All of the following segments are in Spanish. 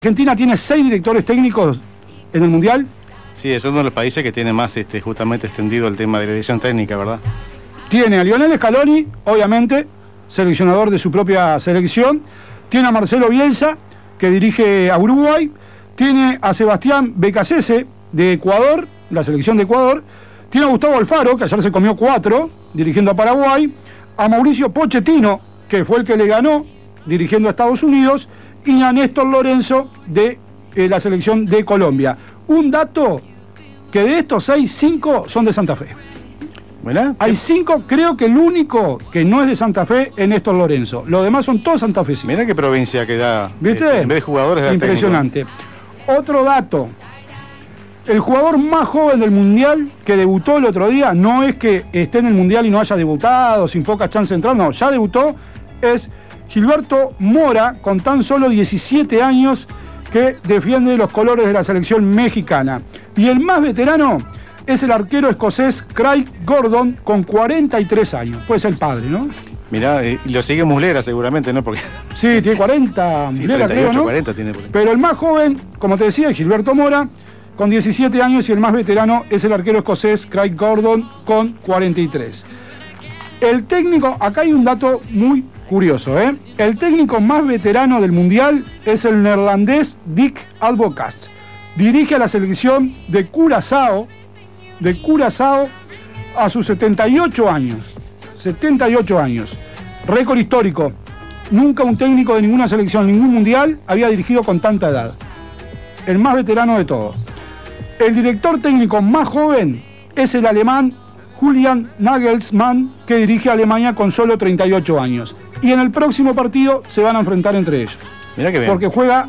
Argentina tiene 6 directores técnicos en el Mundial. Sí, es uno de los países que tiene más justamente extendido el tema de la dirección técnica, ¿verdad? Tiene a Lionel Scaloni, obviamente, seleccionador de su propia selección. Tiene a Marcelo Bielsa, que dirige a Uruguay. Tiene a Sebastián Becasese, de Ecuador, la selección de Ecuador. Tiene a Gustavo Alfaro, que ayer se comió 4, dirigiendo a Paraguay. A Mauricio Pochettino, que fue el que le ganó, dirigiendo a Estados Unidos. Y a Néstor Lorenzo, de la selección de Colombia. Un dato, que de estos 6, 5 son de Santa Fe. ¿Verdad? Hay 5, creo que el único que no es de Santa Fe es Néstor Lorenzo. Los demás son todos santafesinos. Mirá qué provincia que da. ¿Viste? En vez de jugadores da impresionante. Otro dato. El jugador más joven del Mundial que debutó el otro día, no es que esté en el Mundial y no haya debutado, sin poca chance de entrar, no, ya debutó, es Gilberto Mora, con tan solo 17 años, que defiende los colores de la selección mexicana. Y el más veterano es el arquero escocés Craig Gordon, con 43 años. Puede ser el padre, ¿no? Mirá, y lo sigue Muslera seguramente, ¿no? Porque... Sí, tiene 40, sí, Muslera, 38, creo, ¿no? 40 tiene por ahí. Pero el más joven, como te decía, es Gilberto Mora, con 17 años, y el más veterano es el arquero escocés Craig Gordon, con 43. El técnico, acá hay un dato muy curioso, ¿eh? El técnico más veterano del Mundial es el neerlandés Dick Advocaat. Dirige a la selección de Curazao a sus 78 años. 78 años. Récord histórico. Nunca un técnico de ninguna selección, ningún Mundial, había dirigido con tanta edad. El más veterano de todos. El director técnico más joven es el alemán Julian Nagelsmann, que dirige a Alemania con solo 38 años. Y en el próximo partido se van a enfrentar entre ellos. Mirá que bien. Porque juega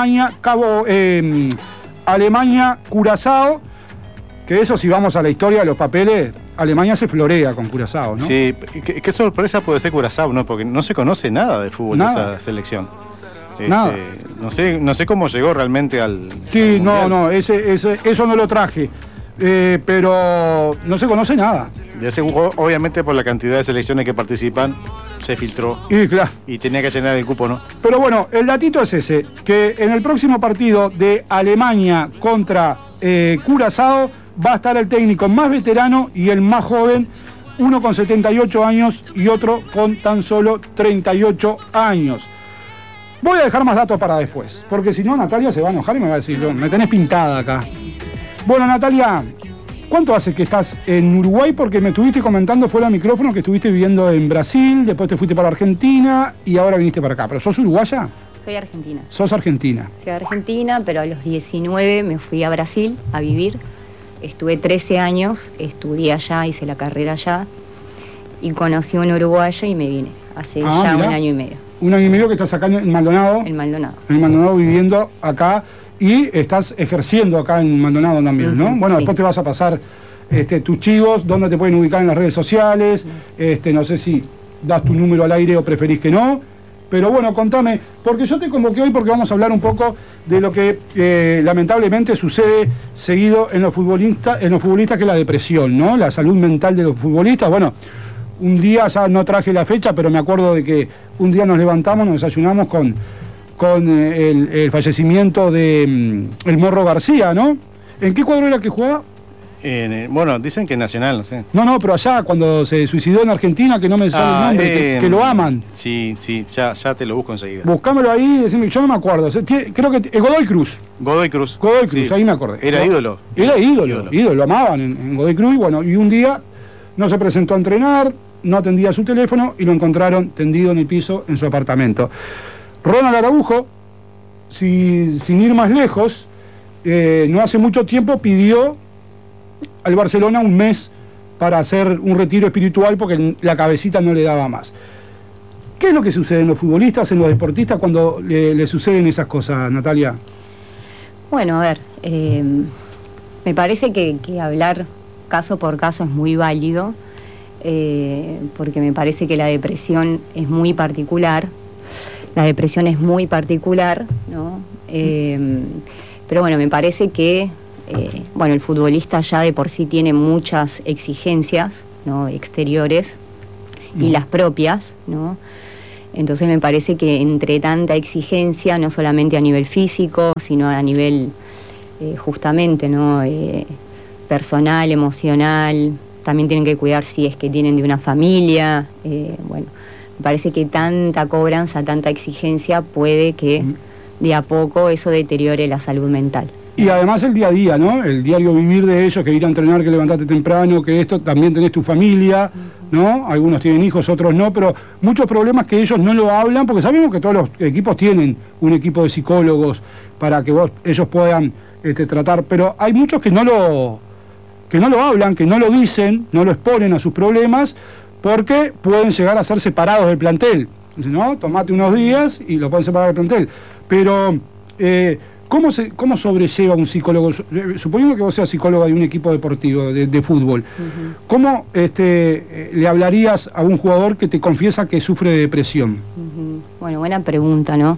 Alemania-Curazao, que eso, si vamos a la historia de los papeles, Alemania se florea con Curazao, ¿no? Sí, qué sorpresa puede ser Curazao, ¿no? Porque no se conoce nada de fútbol de esa selección. Nada. No sé cómo llegó realmente al... Sí, al no, eso no lo traje. Pero no se conoce nada. De ese, obviamente por la cantidad de selecciones que participan, se filtró. Y claro. Y tenía que llenar el cupo, ¿no? Pero bueno, el datito es ese, que en el próximo partido de Alemania contra Curazao va a estar el técnico más veterano y el más joven, uno con 78 años y otro con tan solo 38 años. Voy a dejar más datos para después, porque si no Natalia se va a enojar y me va a decir, me tenés pintada acá. Bueno, Natalia, ¿cuánto hace que estás en Uruguay? Porque me estuviste comentando fuera del micrófono que estuviste viviendo en Brasil, después te fuiste para Argentina y ahora viniste para acá. ¿Pero sos uruguaya? Soy argentina. ¿Sos argentina? Soy argentina, pero a los 19 me fui a Brasil a vivir. Estuve 13 años, estudié allá, hice la carrera allá y conocí a una uruguaya y me vine hace ya mirá. un año y medio. Un año y medio que estás acá en Maldonado. En Maldonado. En Maldonado, viviendo acá y estás ejerciendo acá en Maldonado también, ¿no? Bueno, sí. Después te vas a pasar tus chivos, dónde te pueden ubicar en las redes sociales, no sé si das tu número al aire o preferís que no, pero bueno, contame, porque yo te convoqué hoy porque vamos a hablar un poco de lo que lamentablemente sucede seguido en los futbolistas, que es la depresión, ¿no? La salud mental de los futbolistas. Bueno, un día, ya no traje la fecha, pero me acuerdo de que un día nos levantamos, nos desayunamos con el fallecimiento de el Morro García, ¿no? ¿En qué cuadro era que jugaba? Bueno, dicen que Nacional, no sé. No, pero allá, cuando se suicidó en Argentina, que no me sale el nombre, que lo aman. Sí, ya te lo busco enseguida. Buscámelo ahí, decime, yo no me acuerdo. Creo que Godoy Cruz. Godoy Cruz, sí. Ahí me acordé. Era ídolo. Era ídolo, lo amaban en Godoy Cruz, y bueno, y un día no se presentó a entrenar, no atendía su teléfono, y lo encontraron tendido en el piso en su apartamento. Ronald Araujo, sin ir más lejos, no hace mucho tiempo pidió al Barcelona un mes para hacer un retiro espiritual porque la cabecita no le daba más. ¿Qué es lo que sucede en los futbolistas, en los deportistas cuando le suceden esas cosas, Natalia? Bueno, a ver, me parece que hablar caso por caso es muy válido, porque me parece que la depresión es muy particular. La depresión es muy particular, ¿no? Pero bueno, me parece que el futbolista ya de por sí tiene muchas exigencias, ¿no? Exteriores y las propias, ¿no? Entonces me parece que entre tanta exigencia, no solamente a nivel físico, sino a nivel justamente, ¿no? Personal, emocional, también tienen que cuidar si es que tienen de una familia, bueno, me parece que tanta cobranza, tanta exigencia puede que de a poco eso deteriore la salud mental. Y además el día a día, ¿no? El diario vivir de ellos, que ir a entrenar, que levantarte temprano, que esto, también tenés tu familia, ¿no? Algunos tienen hijos, otros no, pero muchos problemas que ellos no lo hablan, porque sabemos que todos los equipos tienen un equipo de psicólogos para que ellos puedan tratar, pero hay muchos que no lo hablan, que no lo dicen, no lo exponen a sus problemas, porque pueden llegar a ser separados del plantel. ¿No? Tomate unos días y lo pueden separar del plantel. Pero, ¿cómo sobrelleva un psicólogo? Suponiendo que vos seas psicóloga de un equipo deportivo, de fútbol, ¿cómo le hablarías a un jugador que te confiesa que sufre de depresión? Bueno, buena pregunta, ¿no?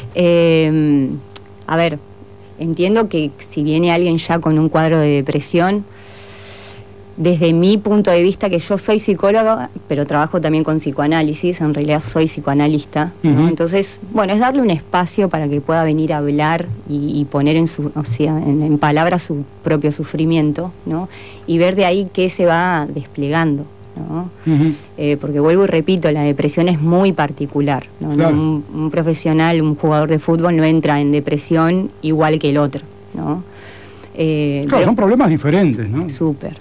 A ver, entiendo que si viene alguien ya con un cuadro de depresión, desde mi punto de vista, que yo soy psicóloga, pero trabajo también con psicoanálisis, en realidad soy psicoanalista, ¿no? Entonces, bueno, es darle un espacio para que pueda venir a hablar y poner en palabras su propio sufrimiento, ¿no? Y ver de ahí qué se va desplegando, ¿no? Porque vuelvo y repito, la depresión es muy particular, ¿no? Claro. Un profesional, un jugador de fútbol no entra en depresión igual que el otro, ¿no? Claro, son problemas diferentes, ¿no? Súper.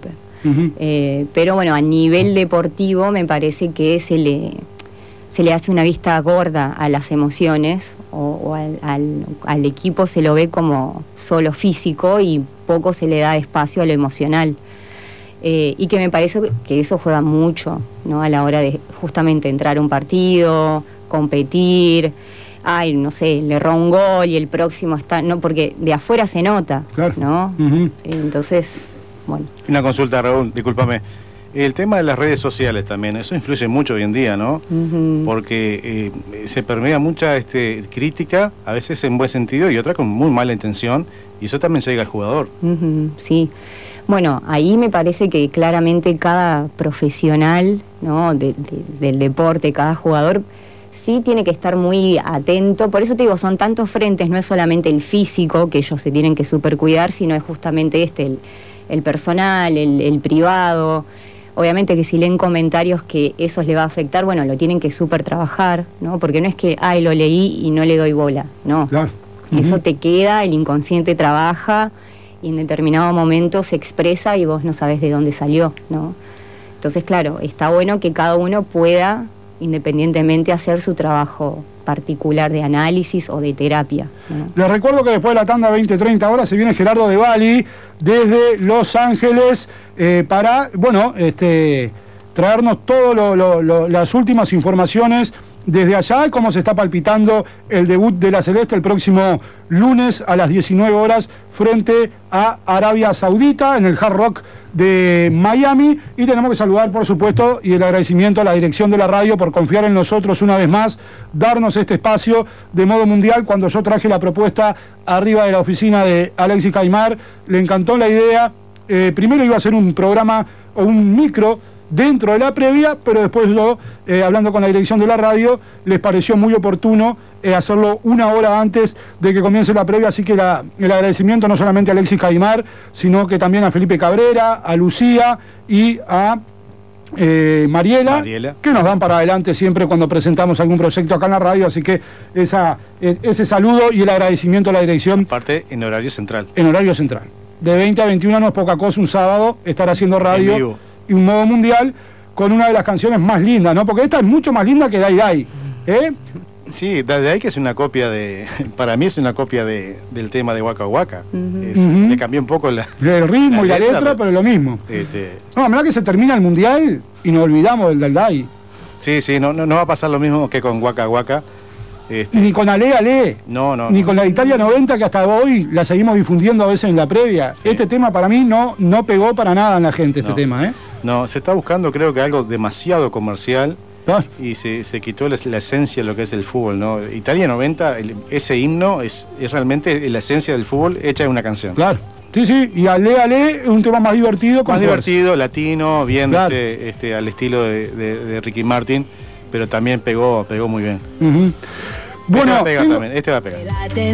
Pero bueno, a nivel deportivo me parece que se le hace una vista gorda a las emociones o al equipo se lo ve como solo físico y poco se le da espacio a lo emocional. Y que me parece que eso juega mucho, ¿no? A la hora de justamente entrar a un partido, competir, no sé, le erró un gol y el próximo está, no, porque de afuera se nota, claro, ¿no? Entonces, bueno. Una consulta, Raúl, discúlpame. El tema de las redes sociales también, eso influye mucho hoy en día, ¿no? Porque se permea mucha crítica, a veces en buen sentido y otra con muy mala intención, y eso también llega al jugador. Sí. Bueno, ahí me parece que claramente cada profesional, ¿no? del deporte, cada jugador, sí tiene que estar muy atento. Por eso te digo, son tantos frentes, no es solamente el físico, que ellos se tienen que supercuidar, sino es justamente el personal, el privado. Obviamente que si leen comentarios que eso les va a afectar, bueno, lo tienen que súper trabajar, ¿no? Porque no es que, lo leí y no le doy bola, no. Claro. Eso te queda, el inconsciente trabaja y en determinado momento se expresa y vos no sabés de dónde salió, ¿no? Entonces, claro, está bueno que cada uno pueda independientemente hacer su trabajo particular de análisis o de terapia, ¿no? Les recuerdo que después de la tanda 20-30 horas se viene Gerardo de Bali desde Los Ángeles para, bueno, traernos todas las últimas informaciones desde allá y cómo se está palpitando el debut de la Celeste el próximo lunes a las 19 horas frente a Arabia Saudita en el Hard Rock de Miami. Y tenemos que saludar, por supuesto, y el agradecimiento a la dirección de la radio por confiar en nosotros una vez más, darnos este espacio de modo mundial. Cuando yo traje la propuesta arriba de la oficina de Alexis Caimar, le encantó la idea. Primero iba a ser un programa o un micro dentro de la previa, pero después yo, hablando con la dirección de la radio, les pareció muy oportuno hacerlo una hora antes de que comience la previa, así que el agradecimiento no solamente a Alexis Caimar, sino que también a Felipe Cabrera, a Lucía y a Mariela, que nos dan para adelante siempre cuando presentamos algún proyecto acá en la radio, así que ese saludo y el agradecimiento a la dirección. Aparte, en horario central. En horario central. De 20 a 21 no es poca cosa un sábado estar haciendo radio. En vivo. Y un modo mundial con una de las canciones más lindas, ¿no? Porque esta es mucho más linda que Dai Dai, Sí, Dai Dai, que es una copia para mí es una copia del tema de Waka Waka. Le cambié un poco el ritmo y la letra, pero es lo mismo. No, la verdad que se termina el mundial y nos olvidamos del Dai Dai. Sí, no va a pasar lo mismo que con Waka Waka. Ni con Ale Ale, ni con la Italia 90, que hasta hoy la seguimos difundiendo a veces en la previa. Sí. Este tema para mí no pegó para nada en la gente, este tema, No, se está buscando creo que algo demasiado comercial y se quitó la esencia de lo que es el fútbol, ¿no? Italia 90, ese himno es realmente la esencia del fútbol hecha en una canción. Claro. Sí, y Ale Ale es un tema más divertido. Más divertido, latino, bien, claro. Al estilo de Ricky Martin. pero también pegó muy bien. Bueno, este va a pegar también, este va a pegar.